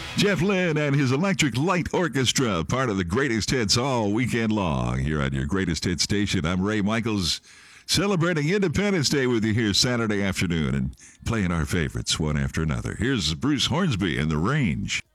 Jeff Lynne and his Electric Light Orchestra, part of the greatest hits all weekend long here on your greatest hits station. I'm Ray Michaels, celebrating Independence Day with you here Saturday afternoon and playing our favorites one after another. Here's Bruce Hornsby and The Range.